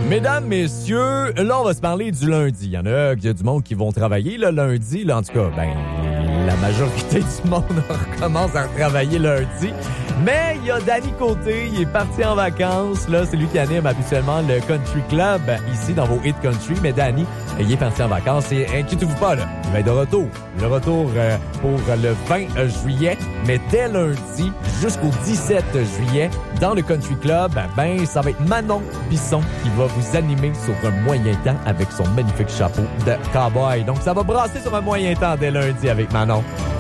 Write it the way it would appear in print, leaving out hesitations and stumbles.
Mesdames, messieurs, là, on va se parler du lundi. Il y a du monde qui vont travailler le lundi. Là, en tout cas, la majorité du monde recommence à travailler lundi. Mais il y a Danny Côté, il est parti en vacances. Là, c'est lui qui anime habituellement le Country Club ici dans vos hits country. Mais Danny, il est parti en vacances et inquiétez-vous pas, là, il va être de retour. Le retour pour le 20 juillet. Mais dès lundi jusqu'au 17 juillet, dans le Country Club, ça va être Manon Bisson qui va vous animer sur un moyen temps avec son magnifique chapeau de cowboy. Donc, ça va brasser sur un moyen temps dès lundi avec Manon.